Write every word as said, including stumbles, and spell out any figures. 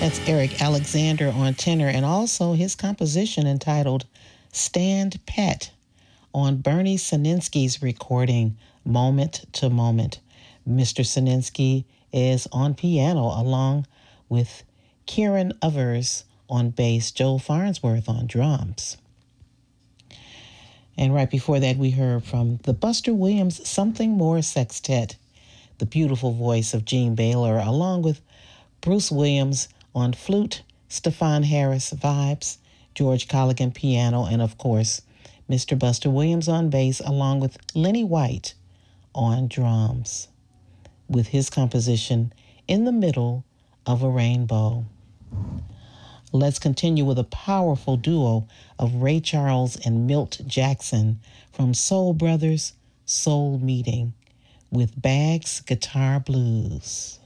That's Eric Alexander on tenor, and also his composition entitled Stand Pat on Bernie Sininsky's recording Moment to Moment. Mister Sininsky is on piano along with Kieran Uvers on bass, Joe Farnsworth on drums. And right before that, we heard from the Buster Williams Something More Sextet, the beautiful voice of Gene Baylor, along with Bruce Williams on flute, Stefan Harris vibes, George Colligan piano, and of course, Mister Buster Williams on bass, along with Lenny White on drums, with his composition In the Middle of a Rainbow. Let's continue with a powerful duo of Ray Charles and Milt Jackson from Soul Brothers Soul Meeting with Bags Guitar Blues.